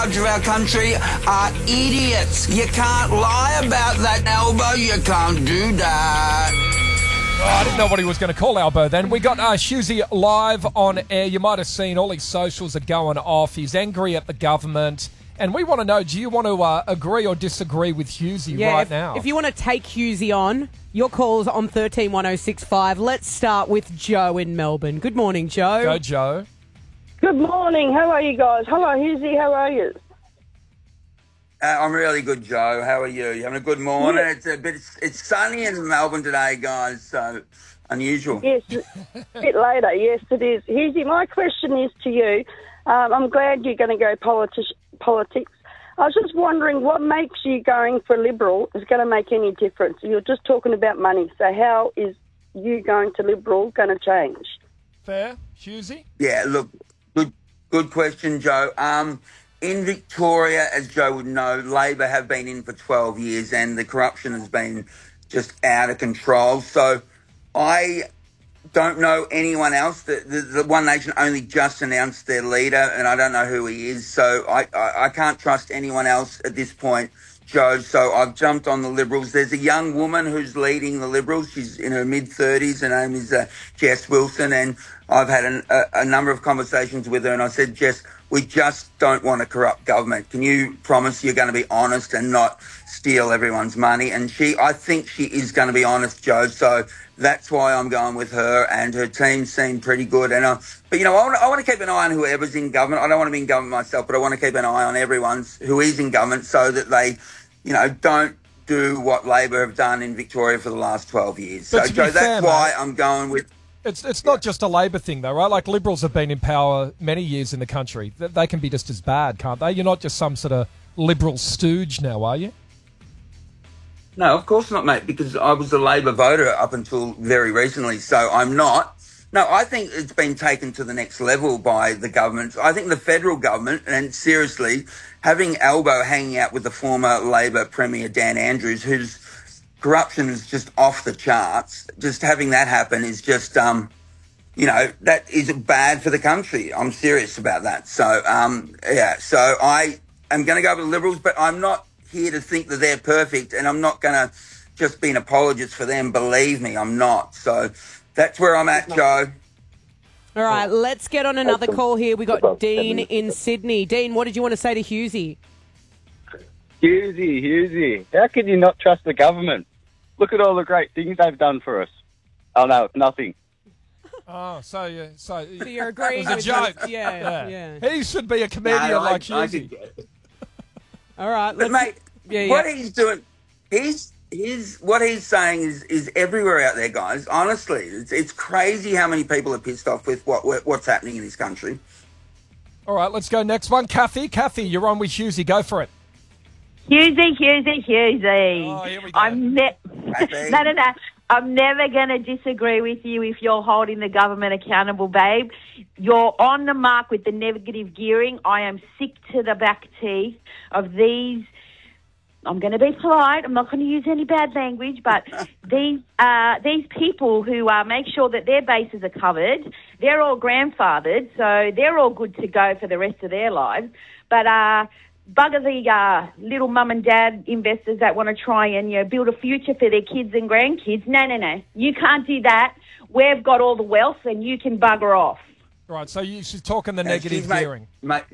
of our country are idiots. You can't lie about that, Albo. You can't do that. Oh, I didn't know what he was going to call Albo then. We got Hughesy live on air. You might have seen all his socials are going off. He's angry at the government. And we want to know, do you want to agree or disagree with Hughesy right now? If you want to take Hughesy on, your call's on 131065. Let's start with Joe in Melbourne. Good morning, Joe. Go, Joe. Good morning. How are you guys? Hello, Hughesy. How are you? I'm really good, Joe. How are you? You having a good morning? Yeah. It's sunny in Melbourne today, guys, so unusual. Yes, a bit later. Yes, it is. Hughesy, my question is to you. I'm glad you're going to go politics. I was just wondering what makes you going for Liberal is going to make any difference. You're just talking about money. So how is you going to Liberal going to change? Fair. Hughesy? Yeah, look, good question, Joe. In Victoria, as Joe would know, Labor have been in for 12 years and the corruption has been just out of control. So I don't know anyone else. The One Nation only just announced their leader and I don't know who he is. So I can't trust anyone else at this point, Joe. So I've jumped on the Liberals. There's a young woman who's leading the Liberals. She's in her mid-30s. Her name is Jess Wilson. And I've had a number of conversations with her and I said, Jess, we just don't want a corrupt government. Can you promise you're going to be honest and not steal everyone's money? And I think she is going to be honest, Joe. So that's why I'm going with her, and her team seem pretty good. And but you know, I want to keep an eye on whoever's in government. I don't want to be in government myself, but I want to keep an eye on everyone who is in government, so that they, you know, don't do what Labor have done in Victoria for the last 12 years. But so, Joe, that's why I'm going with. It's not just a Labor thing, though, right? Like, Liberals have been in power many years in the country. They can be just as bad, can't they? You're not just some sort of Liberal stooge now, are you? No, of course not, mate, because I was a Labor voter up until very recently, so I'm not. No, I think it's been taken to the next level by the government. I think the federal government, and seriously, having Albo hanging out with the former Labor Premier Dan Andrews, whose corruption is just off the charts, just having that happen is just, you know, that is bad for the country. I'm serious about that. So, yeah, so I am going to go with the Liberals, but I'm not here to think that they're perfect, and I'm not going to just be an apologist for them. Believe me, I'm not. So that's where I'm at, Joe. All right, let's get on another call here. We got Dean in Sydney. Dean, what did you want to say to Hughesy? Hughesy, how could you not trust the government? Look at all the great things they've done for us. Oh, no, it's nothing. Oh, so you're agreeing it was a joke. Yeah. He should be a comedian like Hughesy. All right, but mate, what he's doing, what he's saying is everywhere out there, guys. Honestly, it's crazy how many people are pissed off with what's happening in this country. All right, let's go next one. Kathy, you're on with Hughesy. Go for it. Hughesy. Oh, here we go. No. I'm never going to disagree with you if you're holding the government accountable, babe. You're on the mark with the negative gearing. I am sick to the back teeth of these. I'm going to be polite. I'm not going to use any bad language, but these people who make sure that their bases are covered, they're all grandfathered, so they're all good to go for the rest of their lives. But bugger the little mum and dad investors that want to try and build a future for their kids and grandkids. No. You can't do that. We've got all the wealth and you can bugger off. Right, so she's talking the negative gearing.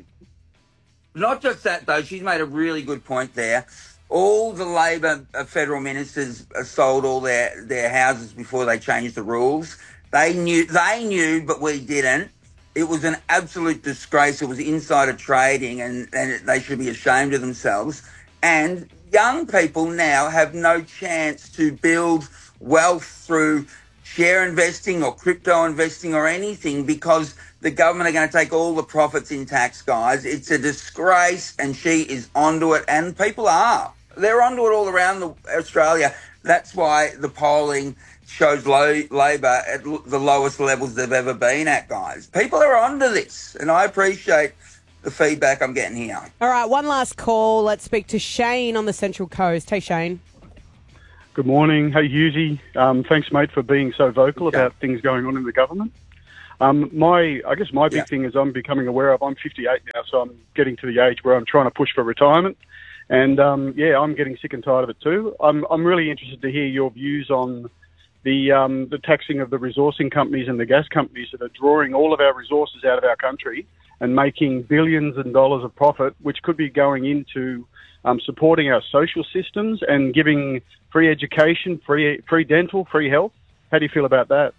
Not just that, though. She's made a really good point there. All the Labor federal ministers sold all their houses before they changed the rules. They knew, but we didn't. It was an absolute disgrace. It was insider trading, and they should be ashamed of themselves. And young people now have no chance to build wealth through share investing or crypto investing or anything, because the government are going to take all the profits in tax, guys. It's a disgrace, and she is onto it, and people are. They're onto it all around Australia. That's why the polling shows Labor at the lowest levels they've ever been at, guys. People are onto this, and I appreciate the feedback I'm getting here. All right, one last call. Let's speak to Shane on the Central Coast. Hey, Shane. Good morning. Hey, Hughesy. Thanks, mate, for being so vocal about things going on in the government. I guess my big thing is I'm becoming aware of. I'm 58 now, so I'm getting to the age where I'm trying to push for retirement, and I'm getting sick and tired of it too. I'm really interested to hear your views on the taxing of the resourcing companies and the gas companies that are drawing all of our resources out of our country and making billions of dollars of profit, which could be going into supporting our social systems and giving free education, free dental, free health. How do you feel about that?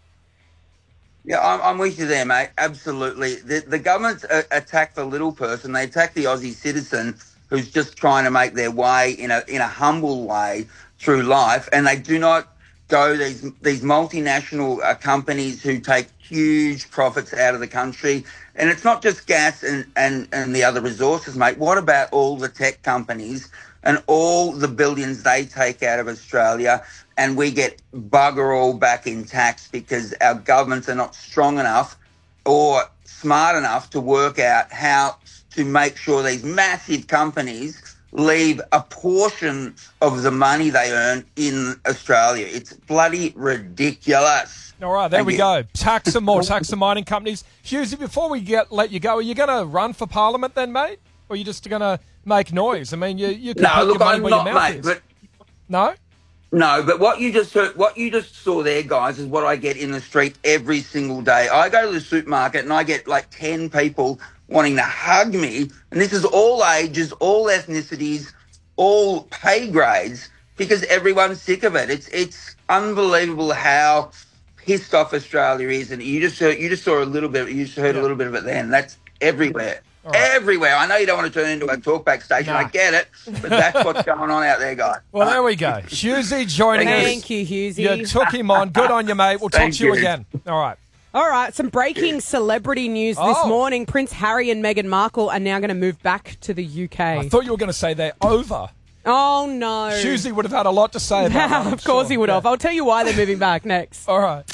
Yeah, I'm with you there, mate. Absolutely. The government attack the little person. They attack the Aussie citizen who's just trying to make their way in a humble way through life, and they do not go these multinational companies who take huge profits out of the country. And it's not just gas and the other resources, mate. What about all the tech companies and all the billions they take out of Australia, and we get bugger all back in tax because our governments are not strong enough or smart enough to work out how to make sure these massive companies leave a portion of the money they earn in Australia. It's bloody ridiculous. All right, there we go. Tax some more, tax the mining companies. Hughesy, before we let you go, are you going to run for Parliament then, mate? Or are you just going to make noise? I mean, you can put your money where your mouth is. But no? No, but what you just saw there, guys, is what I get in the street every single day. I go to the supermarket and I get like 10 people wanting to hug me, and this is all ages, all ethnicities, all pay grades, because everyone's sick of it. It's unbelievable how pissed off Australia is, and you just saw a little bit. You just heard a little bit of it then. That's everywhere. Right. Everywhere. I know you don't want to turn into a talkback station. I get it, but that's what's going on out there, guys. Well, there we go. Hughesy joining us. Thank you, Hughesy. You took him on. Good on you, mate. We'll talk to you again. All right. All right, some breaking celebrity news this morning. Prince Harry and Meghan Markle are now going to move back to the UK. I thought you were going to say they're over. Oh, no. Hughesy would have had a lot to say about that. Of course he would have. I'll tell you why they're moving back next. All right.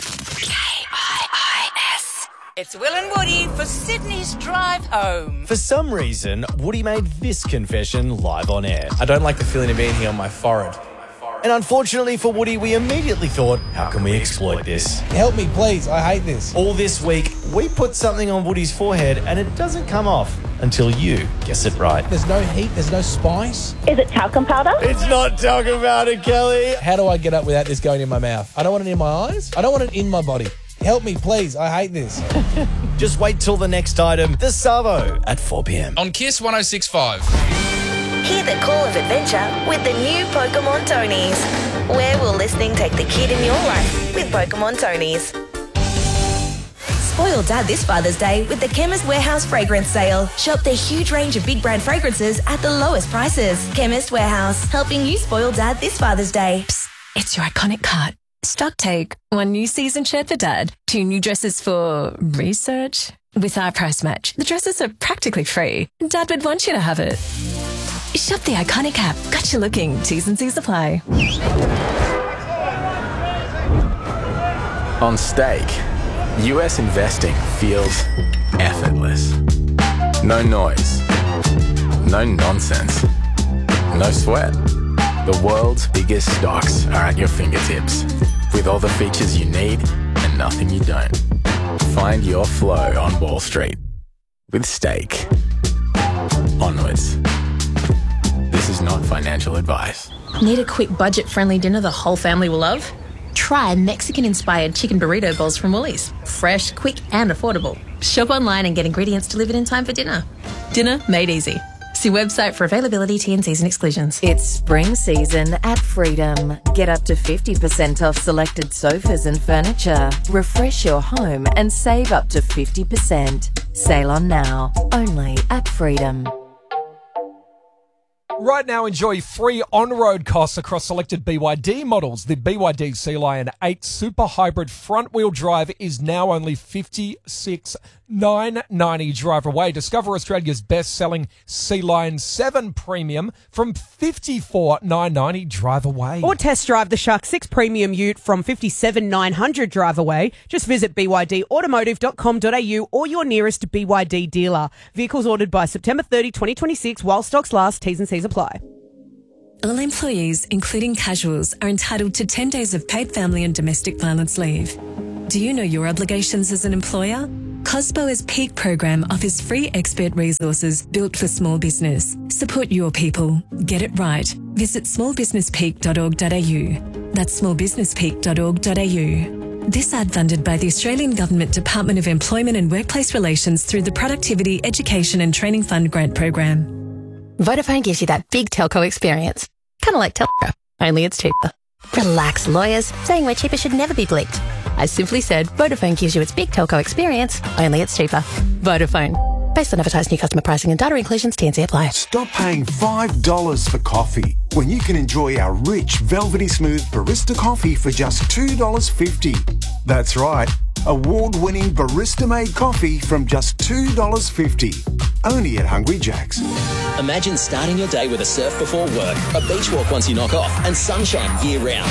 KIIS. It's Will and Woody for Sydney's drive home. For some reason, Woody made this confession live on air. I don't like the feeling of being here on my forehead. And unfortunately for Woody, we immediately thought, how can we exploit this? Help me, please. I hate this. All this week, we put something on Woody's forehead and it doesn't come off until you guess it right. There's no heat. There's no spice. Is it talcum powder? It's not talcum powder, Kelly. How do I get up without this going in my mouth? I don't want it in my eyes. I don't want it in my body. Help me, please. I hate this. Just wait till the next item, the Savo, at 4 p.m. On Kiss 106.5. Hear the call of adventure with the new Pokemon Tonies. Where will listening take the kid in your life with Pokemon Tonies? Spoil Dad this Father's Day with the Chemist Warehouse Fragrance Sale. Shop their huge range of big brand fragrances at the lowest prices. Chemist Warehouse, helping you spoil Dad this Father's Day. Psst, it's your iconic cut. Stock take. 1 new season shirt for Dad. 2 new dresses for research. With our price match, the dresses are practically free. Dad would want you to have it. Shop the iconic app. Got you looking. T's and C's apply. On Stake, US investing feels effortless. No noise. No nonsense. No sweat. The world's biggest stocks are at your fingertips, with all the features you need and nothing you don't. Find your flow on Wall Street with Stake. Onwards. This is not financial advice. Need a quick budget-friendly dinner the whole family will love? Try Mexican-inspired chicken burrito bowls from Woolies. Fresh, quick and affordable. Shop online and get ingredients delivered in time for dinner. Dinner made easy. See website for availability, T&Cs and exclusions. It's spring season at Freedom. Get up to 50% off selected sofas and furniture. Refresh your home and save up to 50%. Sail on now. Only at Freedom. Right now, enjoy free on-road costs across selected BYD models. The BYD Sea Lion 8 Super Hybrid front-wheel drive is now only $56,990 drive away. Discover Australia's best-selling Sea Lion 7 Premium from $54,990 drive away. Or test drive the Shark 6 Premium Ute from $57,900 drive away. Just visit bydautomotive.com.au or your nearest BYD dealer. Vehicles ordered by September 30, 2026 while stocks last. T's and C's apply. All employees, including casuals, are entitled to 10 days of paid family and domestic violence leave. Do you know your obligations as an employer? COSBO's Peak program offers free expert resources built for small business. Support your people. Get it right. Visit smallbusinesspeak.org.au. That's smallbusinesspeak.org.au. This ad funded by the Australian Government Department of Employment and Workplace Relations through the Productivity, Education and Training Fund grant program. Vodafone gives you that big telco experience. Kind of like Telco, only it's cheaper. Relax, lawyers. Saying we're cheaper should never be bleeped. I simply said Vodafone gives you its big telco experience, only it's cheaper. Vodafone. Based on advertised new customer pricing and data inclusions, T&C apply. Stop paying $5 for coffee when you can enjoy our rich, velvety smooth barista coffee for just $2.50. That's right. Award-winning barista-made coffee from just $2.50. Only at Hungry Jack's. Imagine starting your day with a surf before work, a beach walk once you knock off, and sunshine year-round.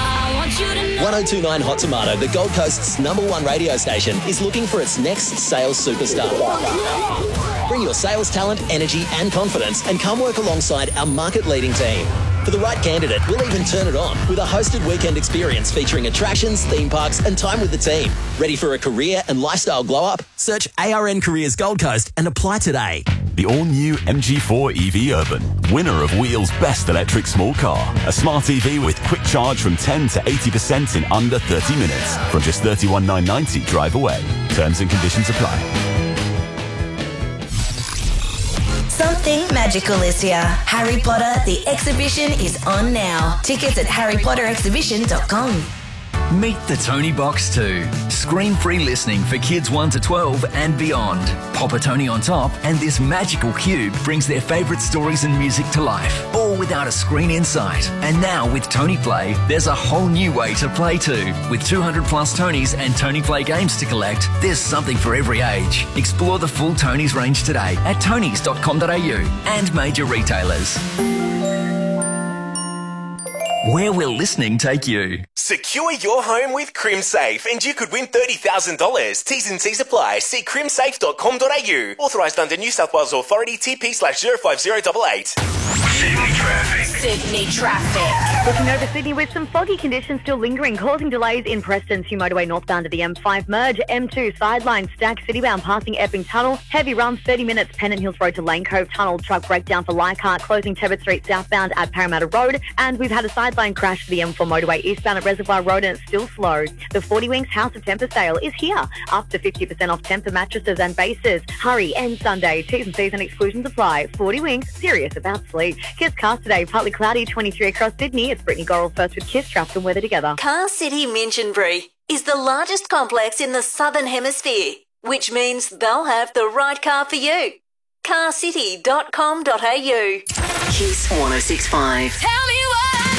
1029 Hot Tomato, the Gold Coast's #1 radio station, is looking for its next sales superstar. Bring your sales talent, energy and confidence and come work alongside our market-leading team. For the right candidate, we'll even turn it on with a hosted weekend experience featuring attractions, theme parks and time with the team. Ready for a career and lifestyle glow-up? Search ARN Careers Gold Coast and apply today. The all-new MG4 EV Urban, winner of Wheel's Best Electric Small Car. A smart EV with quick charge from 10 to 80% in under 30 minutes. From just $31,990 drive away. Terms and conditions apply. Something magical is here. Harry Potter, the exhibition is on now. Tickets at harrypotterexhibition.com. Meet the Tony Box 2. Screen-free listening for kids 1 to 12 and beyond. Pop a Tony on top and this magical cube brings their favourite stories and music to life, all without a screen in sight. And now with Tony Play, there's a whole new way to play too. With 200 plus Tonys and Tony Play games to collect, there's something for every age. Explore the full Tonys range today at tonys.com.au and major retailers. Where will listening take you? Secure your home with CrimSafe and you could win $30,000. T's and C's apply. See crimsafe.com.au. Authorised under New South Wales Authority TP/05088. Sydney traffic. Looking over Sydney with some foggy conditions still lingering, causing delays in Preston Hugh Motorway northbound to the M5 merge, M2 sideline Stack Citybound passing Epping Tunnel, heavy runs 30 minutes Pennant Hills Road to Lane Cove Tunnel, truck breakdown for Leichhardt, closing Tebbutt Street southbound at Parramatta Road, and we've had a sideline crash for the M4 motorway eastbound at Reservoir Road and it's still slow. The 40 Winks House of Temper sale is here, up to 50% off Temper mattresses and bases. Hurry, end Sunday, T's and C's and exclusions apply. 40 Winks, serious about sleep. Kiss Cars today, partly cloudy, 23 across Sydney. It's Brittany Gorrell first with Kiss Traffic and weather together. Car City Minchinbury is the largest complex in the Southern Hemisphere, which means they'll have the right car for you. carcity.com.au. Kiss 1065. Tell me what I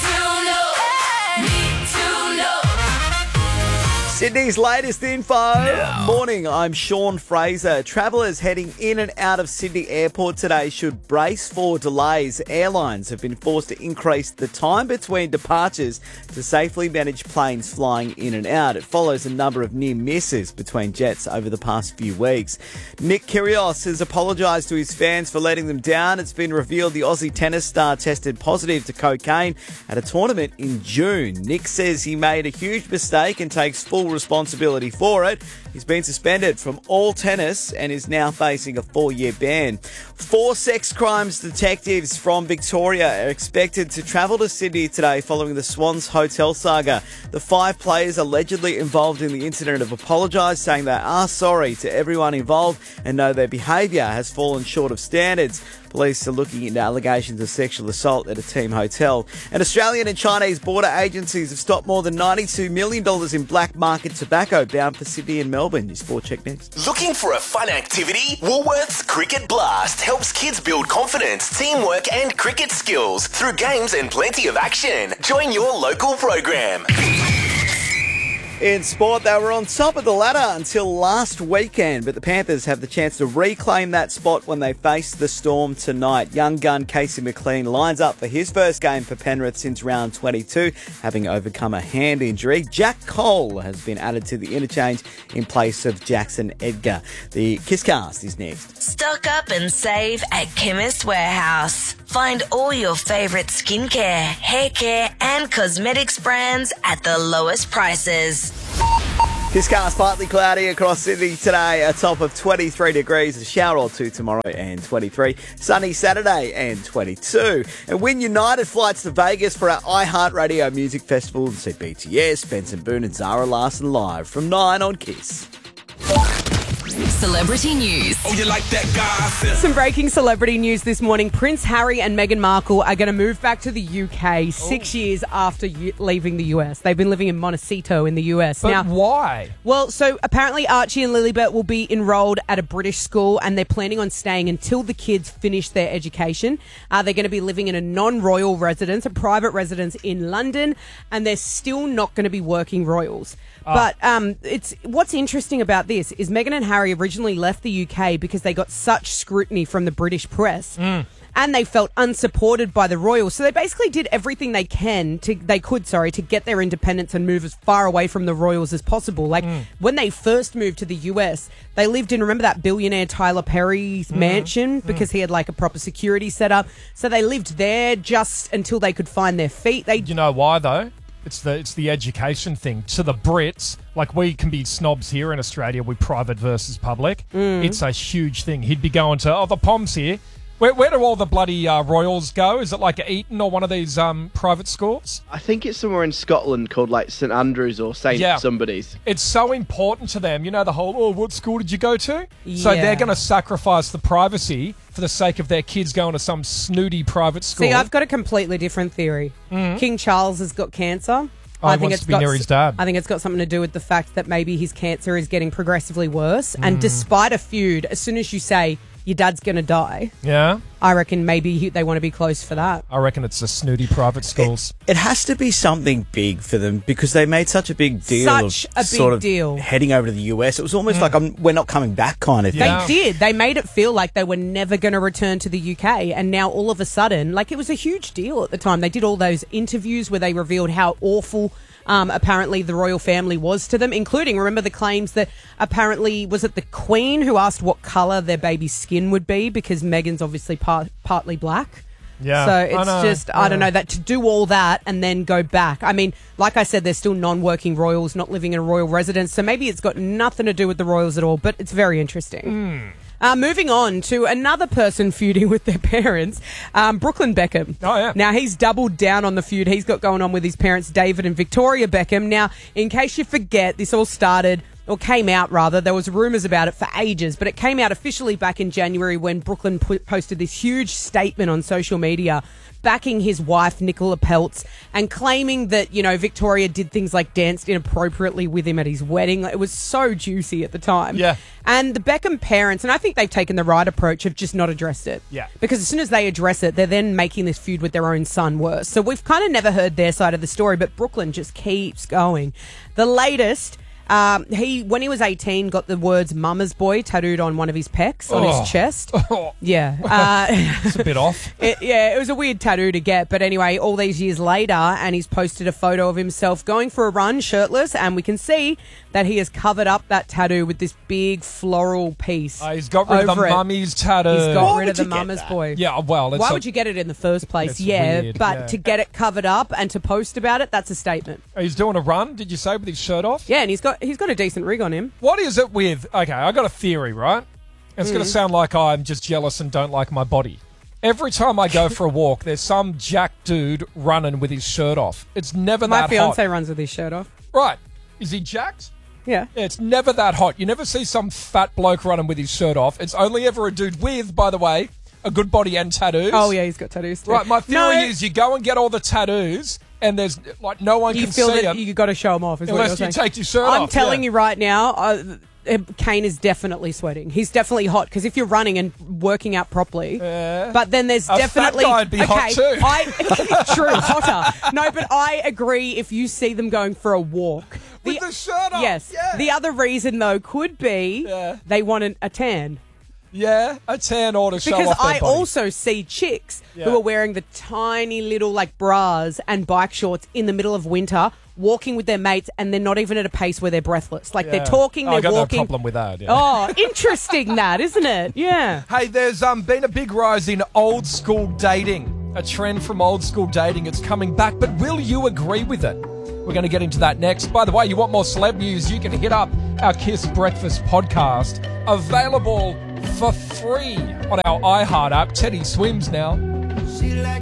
need to know. Sydney's latest info. Morning, I'm Sean Fraser. Travellers heading in and out of Sydney Airport today should brace for delays. Airlines have been forced to increase the time between departures to safely manage planes flying in and out. It follows a number of near misses between jets over the past few weeks. Nick Kyrgios has apologised to his fans for letting them down. It's been revealed the Aussie tennis star tested positive to cocaine at a tournament in June. Nick says he made a huge mistake and takes full responsibility for it. He's been suspended from all tennis and is now facing a 4-year ban. 4 sex crimes detectives from Victoria are expected to travel to Sydney today following the Swans Hotel saga. The 5 players allegedly involved in the incident have apologised, saying they are sorry to everyone involved and know their behaviour has fallen short of standards. Police are looking into allegations of sexual assault at a team hotel. And Australian and Chinese border agencies have stopped more than $92 million in black market tobacco bound for Sydney and Melbourne. Your Sport Check next. Looking for a fun activity? Woolworths Cricket Blast helps kids build confidence, teamwork and cricket skills through games and plenty of action. Join your local program. In sport, they were on top of the ladder until last weekend, but the Panthers have the chance to reclaim that spot when they face the Storm tonight. Young gun Casey McLean lines up for his first game for Penrith since round 22, having overcome a hand injury. Jack Cole has been added to the interchange in place of Jackson Edgar. The Kisscast is next. Stock up and save at Chemist Warehouse. Find all your favourite skincare, hair care and cosmetics brands at the lowest prices. This car's partly cloudy across Sydney today, a top of 23 degrees, a shower or two tomorrow and 23. Sunny Saturday and 22. And win United flights to Vegas for our iHeartRadio Music Festival and see BTS, Benson Boone and Zara Larson live from 9 on Kiss. Celebrity news. Oh, you like that guy? Some breaking celebrity news this morning. Prince Harry and Meghan Markle are going to move back to the UK 6 years after leaving the US. They've been living in Montecito in the US. But why? Well, so apparently Archie and Lilibet will be enrolled at a British school and they're planning on staying until the kids finish their education. They're going to be living in a non-royal residence, a private residence in London, and they're still not going to be working royals. But it's what's interesting about this is Meghan and Harry originally left the UK because they got such scrutiny from the British press. And they felt unsupported by the royals. So they basically did everything they could to get their independence and move as far away from the royals as possible. Like when they first moved to the US, they lived in, remember that billionaire Tyler Perry's mansion because he had like a proper security setup. So they lived there just until they could find their feet. You know why though? It's the education thing. To the Brits, like we can be snobs here in Australia, we private versus public. It's a huge thing. He'd be going to, the Poms here. Where do all the bloody royals go? Is it like Eton or one of these private schools? I think it's somewhere in Scotland called like St Andrews or St somebody's. It's so important to them. You know the whole, what school did you go to? So they're going to sacrifice the privacy for the sake of their kids going to some snooty private school. See, I've got a completely different theory. King Charles has got cancer. I think it's to be near his dad. I think it's got something to do with the fact that maybe his cancer is getting progressively worse. And despite a feud, as soon as you say your dad's going to die, I reckon maybe they want to be close for that. I reckon it's the snooty private schools. It has to be something big for them because they made such a big deal deal heading over to the US. It was almost like we're not coming back kind of thing. They did. They made it feel like they were never going to return to the UK. And now all of a sudden, like it was a huge deal at the time. They did all those interviews where they revealed how awful apparently the royal family was to them, including, remember the claims that apparently, was it the Queen who asked what colour their baby's skin would be because Meghan's obviously partly black? Yeah. So it's I don't know, that to do all that and then go back. I mean, like I said, they're still non-working royals, not living in a royal residence, so maybe it's got nothing to do with the royals at all, but it's very interesting. Moving on to another person feuding with their parents, Brooklyn Beckham. Oh, yeah. Now, he's doubled down on the feud he's got going on with his parents, David and Victoria Beckham. Now, in case you forget, this all started, or came out rather, there was rumours about it for ages, but it came out officially back in January when Brooklyn posted this huge statement on social media backing his wife, Nicola Peltz, and claiming that, you know, Victoria did things like danced inappropriately with him at his wedding. It was so juicy at the time. Yeah. And the Beckham parents, and I think they've taken the right approach, have just not addressed it. Yeah. Because as soon as they address it, they're then making this feud with their own son worse. So we've kind of never heard their side of the story, but Brooklyn just keeps going. The latest... when he was 18, got the words "Mama's Boy" tattooed on one of his pecs on his chest. Yeah. It's a bit off. It was a weird tattoo to get. But anyway, all these years later, and he's posted a photo of himself going for a run shirtless, and we can see that he has covered up that tattoo with this big floral piece. He's got rid of the mummy's tattoo. He's got rid of the Mama's Boy. Yeah, well, why would you get it in the first place? It's Yeah, weird, but yeah. to get it covered up and to post about it, that's a statement. He's doing a run, did you say, with his shirt off? Yeah, and he's got a decent rig on him. What is it with... Okay, I got a theory, right? It's going to sound like I'm just jealous and don't like my body. Every time I go for a walk, there's some jack dude running with his shirt off. It's never My that fiance hot. runs with his shirt off. Right. Is he jacked? Yeah. It's never that hot. You never see some fat bloke running with his shirt off. It's only ever a dude with, by the way, a good body and tattoos. Oh, yeah, he's got tattoos too. Right, my theory is you go and get all the tattoos and there's, like, no one can see them. You feel that you got to show them off, is what unless you're you saying. take your shirt off. I'm telling you right now, Kane is definitely sweating. He's definitely hot because if you're running and working out properly, but then there's definitely fat guy'd be hot too. True, hotter. No, but I agree. If you see them going for a walk with the shirt off, yes. Yeah. The other reason though could be they want a tan. Yeah, a tan or to show Because off their I body. also see chicks who are wearing the tiny little like bras and bike shorts in the middle of winter, walking with their mates, and they're not even at a pace where they're breathless. Like they're talking, I they're got walking. no problem with that. Yeah. Oh, interesting that, isn't it? Yeah. Hey, there's been a big rise in old school dating. A trend from old school dating. It's coming back, but will you agree with it? We're going to get into that next. By the way, you want more celeb news, you can hit up our Kiss Breakfast podcast. Available for free on our iHeart app. Teddy swims now.